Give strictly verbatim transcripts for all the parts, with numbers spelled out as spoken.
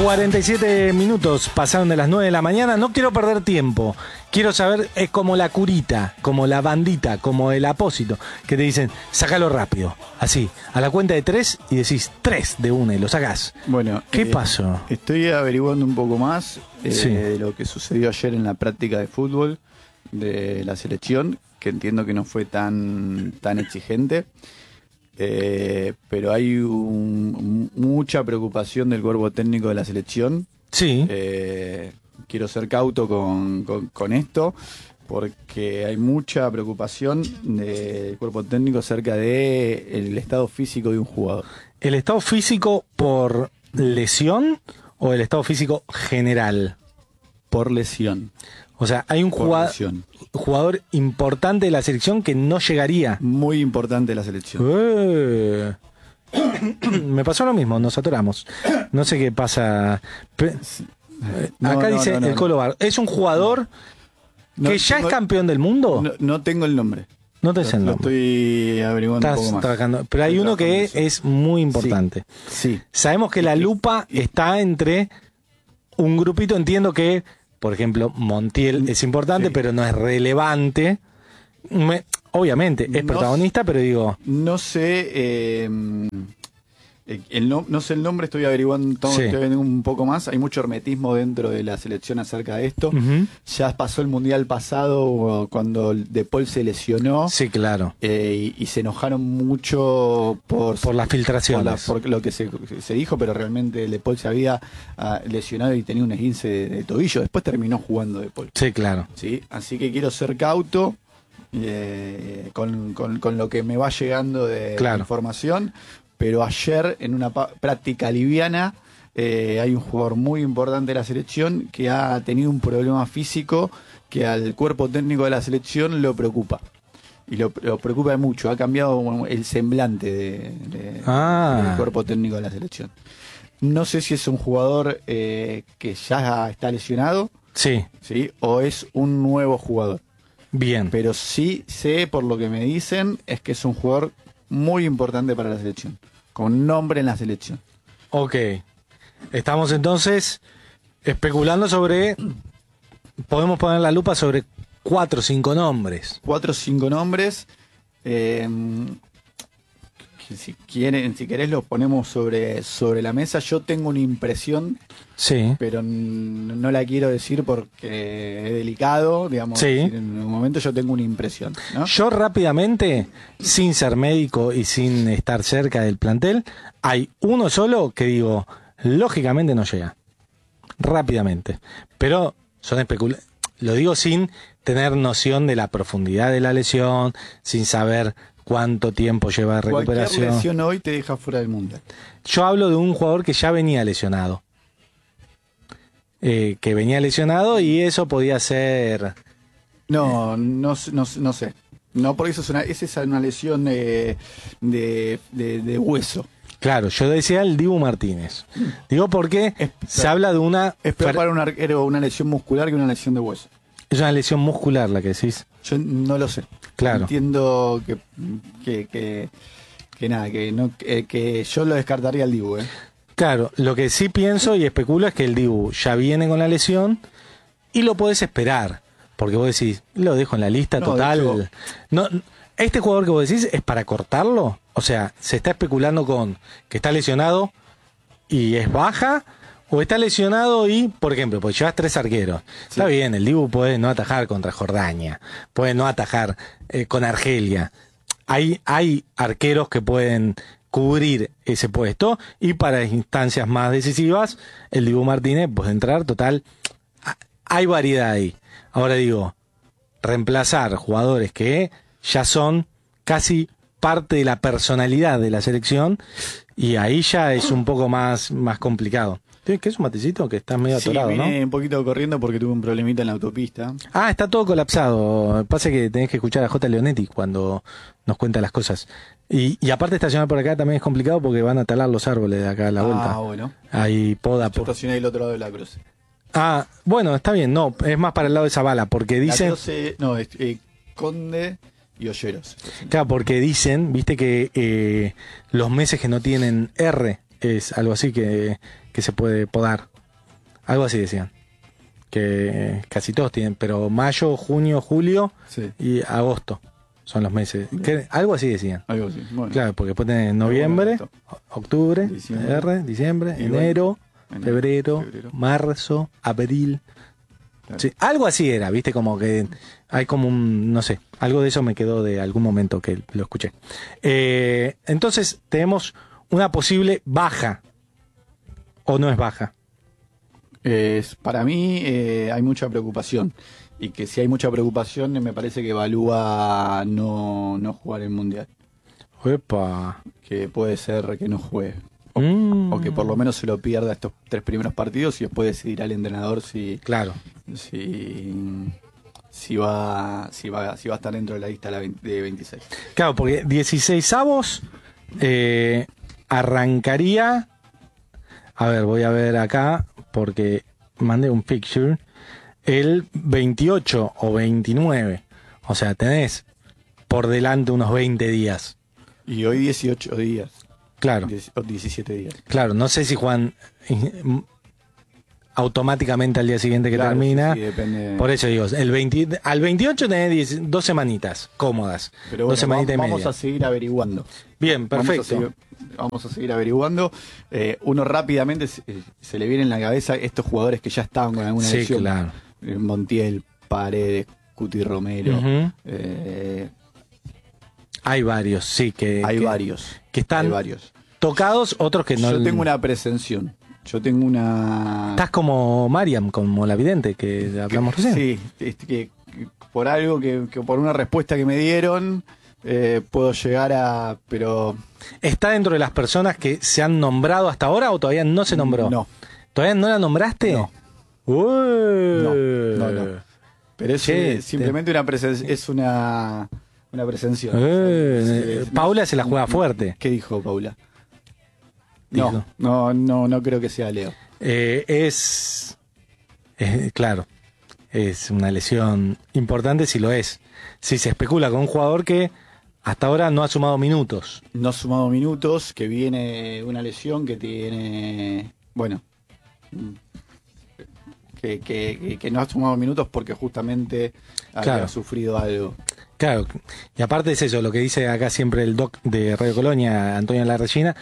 cuarenta y siete minutos pasaron de las nueve de la mañana. No quiero perder tiempo. Quiero saber, es como la curita, como la bandita, como el apósito, que te dicen, sácalo rápido. Así, a la cuenta de tres y decís tres de una y lo sacás. Bueno, ¿qué eh, pasó? Estoy averiguando un poco más eh, Sí. de lo que sucedió ayer en la práctica de fútbol de la selección, que entiendo que no fue tan, tan exigente. Eh, pero hay un, mucha preocupación del cuerpo técnico de la selección. Sí. Eh, quiero ser cauto con, con, con esto, porque hay mucha preocupación del cuerpo técnico acerca del estado físico de un jugador. ¿El estado físico por lesión o el estado físico general? Por lesión. O sea, hay un Por jugador, lesión. jugador importante de la selección que no llegaría. Muy importante la selección. Eh. Me pasó lo mismo, nos atoramos. No sé qué pasa. Pe- No, Acá no, dice no, no, el no. Colo Bar. ¿Es un jugador No, que ya tengo- es campeón del mundo? No, no tengo el nombre. No te sé el Lo nombre. estoy averiguando un Estás poco más. trabajando. Pero hay Estoy uno que trabajando en es muy importante. Sí. Sabemos que la lupa está entre un grupito. Entiendo que, por ejemplo, Montiel es importante, Sí. pero no es relevante. Me- obviamente, es No protagonista, pero digo, No sé, eh, eh, el no, no sé el nombre, estoy averiguando todo, Sí. estoy averiguando un poco más. Hay mucho hermetismo dentro de la selección acerca de esto. ujú. Ya pasó el mundial pasado cuando De Paul se lesionó. Sí, claro. eh, y, y se enojaron mucho por, Por las filtraciones. por, la- por lo que se, se dijo, pero realmente De Paul se había ah, lesionado y tenía un esguince de, de tobillo. Después terminó jugando De Paul. Sí, claro. ¿Sí? Así que quiero ser cauto eh, con, con- con lo que me va llegando de Claro. información. Pero ayer, en una pa- práctica liviana, eh, hay un jugador muy importante de la selección que ha tenido un problema físico que al cuerpo técnico de la selección lo preocupa. Y lo, lo preocupa mucho. Ha cambiado el semblante de, de- Ah. del cuerpo técnico de la selección. No sé si es un jugador eh, que ya está lesionado, Sí, ¿sí? O es un nuevo jugador. bien. Pero sí sé, por lo que me dicen, es que es un jugador muy importante para la selección, con nombre en la selección. Ok. Estamos entonces especulando sobre... Podemos poner la lupa sobre cuatro o cinco nombres. Cuatro o cinco nombres. eh, que si quieren, si querés los ponemos sobre, sobre la mesa. Yo tengo una impresión, Sí. pero n- no la quiero decir porque es delicado, digamos. Sí. decir, en un momento yo tengo una impresión, ¿no? Yo rápidamente, sin ser médico y sin estar cerca del plantel, hay uno solo que digo, lógicamente no llega. Rápidamente. Pero son especulaciones. Lo digo sin tener noción de la profundidad de la lesión, sin saber cuánto tiempo lleva de Cualquier recuperación. lesión hoy te deja fuera del mundial. Yo hablo de un jugador que ya venía lesionado. Eh, que venía lesionado y eso podía ser... No, no, no, no sé. No, porque eso es una, esa es una lesión de, de, de- de hueso. Claro, yo decía el Dibu Martínez. Digo porque Es- se habla de una... Es peor fer- para un arquero una lesión muscular que una lesión de hueso. Es una lesión muscular la que decís. Yo no lo sé. Claro. Entiendo que, que, que, que nada, que, no, que, que yo lo descartaría al Dibu, ¿eh? Claro, lo que sí pienso y especulo es que el Dibu ya viene con la lesión y lo podés esperar. Porque vos decís, lo dejo en la lista No, de total. hecho- No, este jugador que vos decís es para cortarlo. O sea, se está especulando con que está lesionado y es baja, o está lesionado y, por ejemplo, pues llevas tres arqueros. Está bien, el Dibu puede no atajar contra Jordania, puede no atajar eh, con Argelia. Hay, hay arqueros que pueden cubrir ese puesto y para instancias más decisivas, el Dibu Martínez puede entrar total. a- Hay variedad ahí. Ahora digo, reemplazar jugadores que ya son casi parte de la personalidad de la selección y ahí ya es un poco más, más complicado. ¿Qué es un matecito? Que estás medio Sí, atorado, vine ¿no? un poquito corriendo porque tuve un problemita en la autopista. Ah, está todo colapsado. Pasa que tenés que escuchar a J. Leonetti cuando nos cuenta las cosas. Y, y aparte estacionar por acá también es complicado porque van a talar los árboles de acá a la vuelta. Ah, bueno. Hay poda Yo por... estacioné del otro lado de la cruz. Ah, bueno, está bien. No, es más para el lado de Zabala porque La dicen... cruz, eh, no, es eh, Conde y Olleros. Claro, porque dicen, viste que eh, los meses que no tienen R es algo así que, que se puede podar. Algo así decían. Que casi todos tienen, pero mayo, junio, julio Sí. y agosto son los meses. Que- algo así decían. Algo así. Bueno. Claro, porque después tenés noviembre, Bueno, octubre, Diciembre. R, diciembre, Y enero, enero, febrero, febrero. marzo, abril. Claro. Sí, algo así era, viste, como que hay como un, no sé, algo de eso me quedó de algún momento que lo escuché. Eh, entonces tenemos una posible baja, o no es baja. Es- para mí eh, hay mucha preocupación. Y que si hay mucha preocupación, me parece que evalúa no, no jugar el Mundial. Epa. Que puede ser que no juegue. O, Mm. o que por lo menos se lo pierda estos tres primeros partidos y después decidirá el entrenador si, Claro. si, si, va, si, va, si va a estar dentro de la lista de la veinte de veintiséis. Claro, porque dieciseisavos eh, arrancaría. A ver, voy a ver acá, porque mandé un picture. El veintiocho o veintinueve. O sea, tenés por delante unos veinte días. Y hoy dieciocho días. Claro, diez- o diecisiete días. claro. No sé si Juan eh, automáticamente al día siguiente que Claro, termina. sí, sí, depende. Por eso digo, el veinte, al veintiocho tenés diez, dos semanitas cómodas. Pero dos bueno, semanitas y vamos media. a seguir averiguando. Bien, Vamos a perfecto. seguir, vamos a seguir averiguando. Eh, uno rápidamente se, se le viene en la cabeza estos jugadores que ya estaban con alguna Sí, lesión. claro. Eh, Montiel, Paredes, Cuti Romero. Ujú. eh, Hay varios, sí, que, hay que- varios. que están Hay varios. tocados, otros que no. Yo tengo una presención. Yo tengo una... Estás como Mariam, como la vidente que hablamos recién. Sí, este, que, que por algo que, que por una respuesta que me dieron eh, puedo llegar a... Pero ¿Está dentro de las personas que se han nombrado hasta ahora o todavía no se nombró? no. ¿Todavía no la nombraste? No. Uy. No, no, no. Pero es Che, eh, simplemente una presencia, es una, una presencia. Eh, Sí, Paula se la juega fuerte. ¿Qué dijo Paula? Dijo. No, no, no, no creo que sea Leo. Eh, es, es- claro, es una lesión importante si lo es. Si se especula con un jugador que hasta ahora no ha sumado minutos. No ha sumado minutos, que viene una lesión que tiene, bueno, que, que, que- que no ha sumado minutos porque justamente Claro. había sufrido algo. Claro, y aparte es eso, lo que dice acá siempre el doc de Radio Colonia, Antonio Larrellina,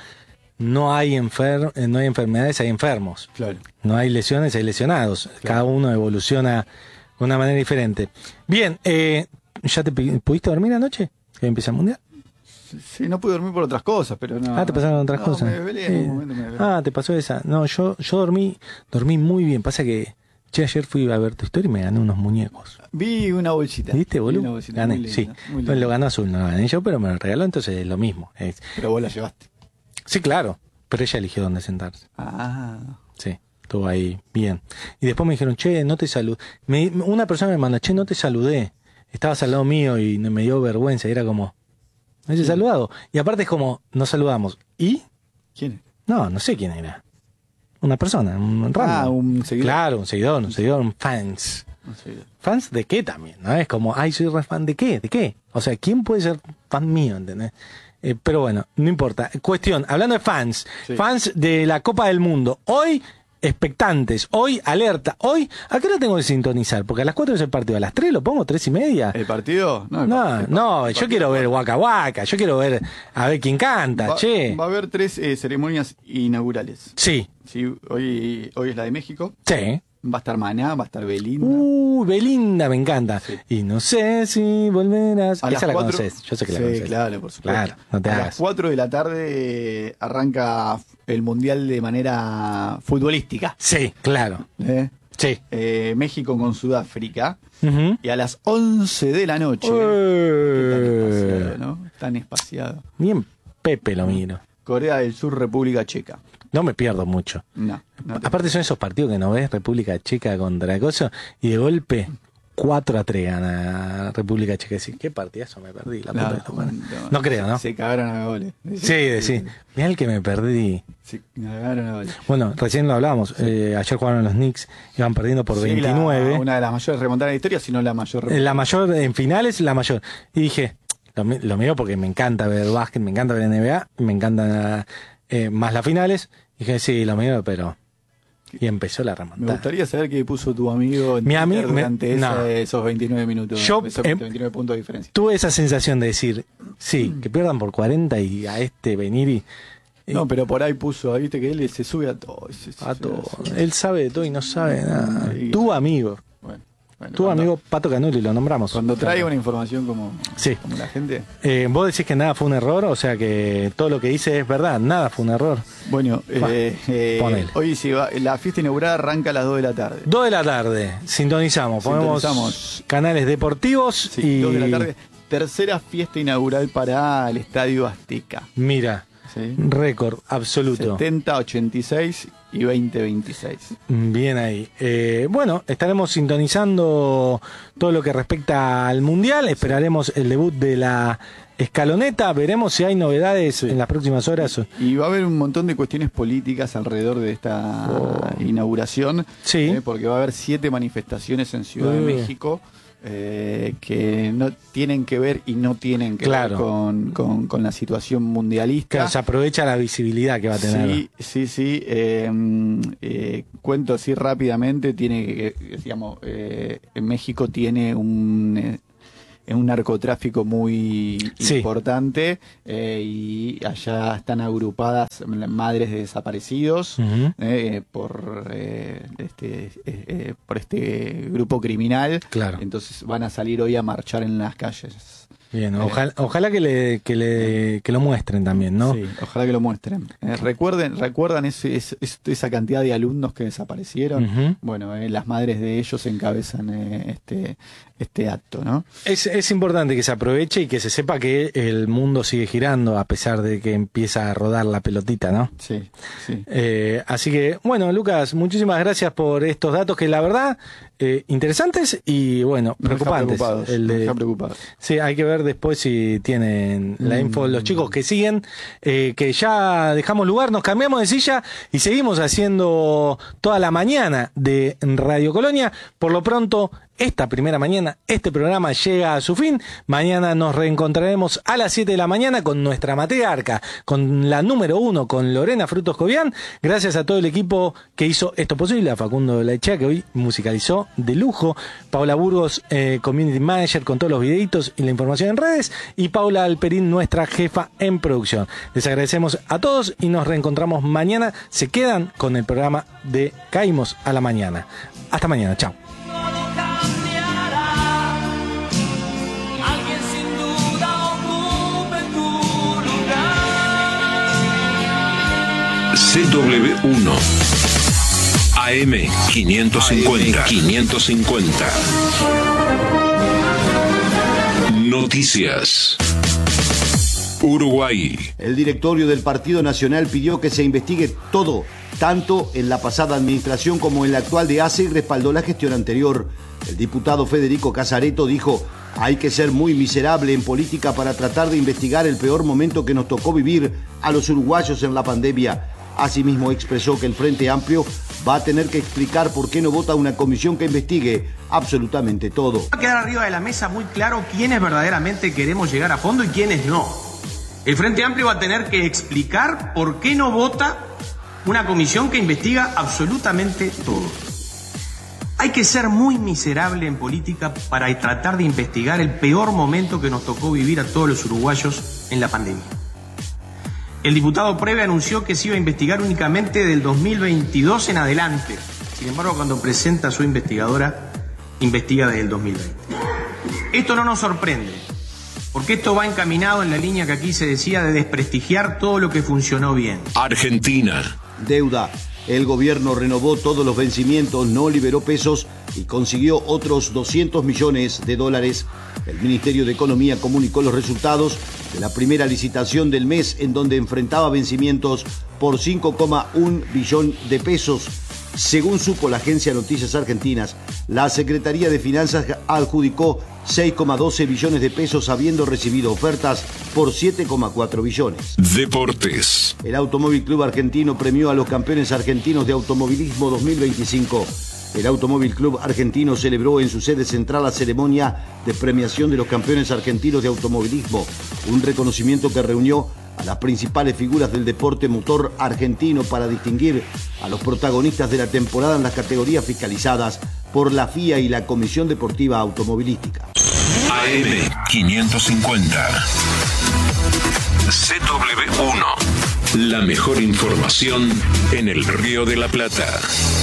no hay enfer eh, no hay enfermedades, hay enfermos. Claro. No hay lesiones, hay lesionados. Cada uno evoluciona de una manera diferente. Bien, eh, ¿ya te pi- pudiste dormir anoche? ¿Que empieza el mundial? Sí, no pude dormir por otras cosas, pero no. Ah, te pasaron otras no, cosas. Me desvelé, en Eh, un momento me desvelé. ah, te pasó esa. No, yo, yo dormí, dormí muy bien. Pasa que che, ayer fui a ver tu historia y me gané unos muñecos. Vi una bolsita. ¿Viste, Vi boludo? una bolsita Gané, muy linda, sí. muy Bueno, linda. lo ganó Azul, no lo gané yo, pero me lo regaló, entonces es lo mismo. Es- Pero vos la llevaste. sí, claro, pero ella eligió dónde sentarse. Ah. Sí, estuvo ahí bien. Y después me dijeron, che, no te saludé. Me, una persona me mandó, che, no te saludé. Estabas al lado mío y me dio vergüenza. Y era como, me hubiese saludado. Y aparte es como, nos saludamos. ¿Y? ¿Quién es? No, no sé quién era. Una persona, un random. Ah, un seguidor. Claro, un seguidor, un seguidor, un fans. No sé. ¿Fans de qué también? ¿No? Es como, ay, soy re fan de qué, de qué. O sea, ¿quién puede ser fan mío? ¿Entendés? Eh, pero bueno, no importa. Cuestión, hablando de fans, Sí. fans de la Copa del Mundo. Hoy, expectantes. Hoy, alerta. Hoy, ¿a qué hora tengo que sintonizar? Porque a las cuatro es el partido. ¿A las tres lo pongo? ¿Tres y media? ¿El partido? No, el No, par- el no, par- el yo partido- quiero ver Waka Waka. Yo quiero ver, a ver quién canta, Va, che. va a haber tres eh, ceremonias inaugurales. Sí, Sí, hoy, hoy es la de México. sí. Va a estar Maná, va a estar Belinda. Uh, Belinda, me encanta. Sí. Y no sé si volverás. A las Esa la cuatro- conoces, yo sé que la sí, conoces. claro, por supuesto. Claro, no te a hagas. las cuatro de la tarde eh, arranca el Mundial de manera futbolística. Sí, claro. ¿eh? Sí. Eh, México con Sudáfrica. Ujú. Y a las once de la noche. Eh. Tan espaciado, ¿no? Tan espaciado. Bien, Pepe lo miro. Corea del Sur, República Checa. No me pierdo mucho. No, no te- Aparte son esos partidos que no ves, República Checa contra Coso, y de golpe cuatro a tres gana República Checa. Decís, qué partidazo me perdí, la No, puta de la madre. no, No creo, ¿no? Se cagaron a goles. Sí, sí. Mirá el que me perdí. Se cagaron a goles. Bueno, recién lo hablábamos. eh, ayer jugaron los Knicks, iban perdiendo por Sí, veintinueve. la- una de las mayores remontadas de la historia, si no la mayor Eh, remontada. La mayor, en finales, la mayor. Y dije, lo, mi- lo miro porque me encanta ver básquet, me encanta ver N B A, me encantan eh, más las finales. Dije, sí, lo miro, pero Y empezó la Me remontada. gustaría saber qué puso tu amigo en Mi Twitter amigo- durante me- esa- no. esos veintinueve minutos. Yo, esos em, veintinueve puntos de diferencia. Tuve esa sensación de decir, sí, que pierdan por cuarenta y a este venir y... No, pero por ahí puso, viste que él se sube a todo. se- se- A se- todo. se- Él sabe de todo y no sabe nada. Sí. Tu amigo. Bueno, bueno, Tu cuando- amigo Pato Canuli, lo nombramos. Cuando traiga una información como, Sí. como la gente. Eh, vos decís que nada fue un error, o sea que todo lo que dice es verdad, nada fue un error. Bueno, Va, eh, eh, ponele. hoy se va, la fiesta inaugural arranca a las dos de la tarde. Dos de la tarde, sintonizamos, ponemos Sintonizamos. canales deportivos Sí, y... dos de la tarde. Tercera fiesta inaugural para el Estadio Azteca. Mira, ¿Sí? récord absoluto. setenta, ochenta y seis y veinte veintiséis. Bien ahí. Eh, bueno, estaremos sintonizando todo lo que respecta al Mundial. Esperaremos el debut de la escaloneta. Veremos si hay novedades Sí. en las próximas horas. Y va a haber un montón de cuestiones políticas alrededor de esta inauguración. Sí. eh, porque va a haber siete manifestaciones en Ciudad de Uh. México. eh, que no tienen que ver y no tienen que Claro. ver con, con- con la situación mundialista. Claro, se aprovecha la visibilidad que va a tener. Sí, sí, sí. eh, mm, eh, cuento así rápidamente. Tiene, que, digamos, eh, en México tiene un, eh, un narcotráfico muy Sí. importante eh, y allá están agrupadas madres de desaparecidos Ujú. eh, por eh, este eh, eh, por este grupo criminal. Claro. Entonces van a salir hoy a marchar en las calles. Bien, ojalá, ojalá que, le, que, le, que lo muestren también, ¿no? Sí, ojalá que lo muestren. Eh, recuerden, recuerdan ese, ese- esa cantidad de alumnos que desaparecieron. Ujú. Bueno, eh, las madres de ellos encabezan eh, este este acto, ¿no? Es, es importante que se aproveche y que se sepa que el mundo sigue girando a pesar de que empieza a rodar la pelotita, ¿no? Sí, sí. Eh, así que, bueno, Lucas, muchísimas gracias por estos datos que la verdad, eh, interesantes y, bueno, Nos deja preocupantes. preocupados, El nos de- deja preocupados. Sí, hay que ver después si tienen la info Mm. los chicos que siguen, eh, que ya dejamos lugar, nos cambiamos de silla y seguimos haciendo toda la mañana de Radio Colonia. Por lo pronto, esta primera mañana, este programa llega a su fin. Mañana nos reencontraremos a las siete de la mañana con nuestra matriarca, con la número uno, con Lorena Frutos Cobian. Gracias a todo el equipo que hizo esto posible, a Facundo Laichea, que hoy musicalizó de lujo, Paula Burgos, eh, Community Manager, con todos los videitos y la información en redes, y Paula Alperín, nuestra jefa en producción. Les agradecemos a todos y nos reencontramos mañana. Se quedan con el programa de Caímos a la Mañana. Hasta mañana, chao. Alguien sin duda ocupe tu lugar. C W uno A M quinientos cincuenta quinientos cincuenta Noticias. Uruguay. El directorio del Partido Nacional pidió que se investigue todo, tanto en la pasada administración como en la actual de A C E, y respaldó la gestión anterior. El diputado Federico Casareto dijo: hay que ser muy miserable en política para tratar de investigar el peor momento que nos tocó vivir a los uruguayos en la pandemia. Asimismo expresó que el Frente Amplio va a tener que explicar por qué no vota una comisión que investigue absolutamente todo. Va a quedar arriba de la mesa muy claro quiénes verdaderamente queremos llegar a fondo y quiénes no. El Frente Amplio va a tener que explicar por qué no vota una comisión que investiga absolutamente todo. Hay que ser muy miserable en política para tratar de investigar el peor momento que nos tocó vivir a todos los uruguayos en la pandemia. El diputado Preve anunció que se iba a investigar únicamente del dos mil veintidós en adelante. Sin embargo, cuando presenta a su investigadora, investiga desde el dos mil veinte. Esto no nos sorprende, porque esto va encaminado en la línea que aquí se decía de desprestigiar todo lo que funcionó bien. Argentina. Deuda. El gobierno renovó todos los vencimientos, no liberó pesos y consiguió otros doscientos millones de dólares. El Ministerio de Economía comunicó los resultados de la primera licitación del mes, en donde enfrentaba vencimientos por cinco coma uno billón de pesos. Según supo la agencia Noticias Argentinas, la Secretaría de Finanzas adjudicó seis coma doce billones de pesos, habiendo recibido ofertas por siete coma cuatro billones. Deportes. El Automóvil Club Argentino premió a los campeones argentinos de automovilismo dos mil veinticinco. El Automóvil Club Argentino celebró en su sede central la ceremonia de premiación de los campeones argentinos de automovilismo, un reconocimiento que reunió a las principales figuras del deporte motor argentino para distinguir a los protagonistas de la temporada en las categorías fiscalizadas por la F I A y la Comisión Deportiva Automovilística. A M quinientos cincuenta. C W uno. La mejor información en el Río de la Plata.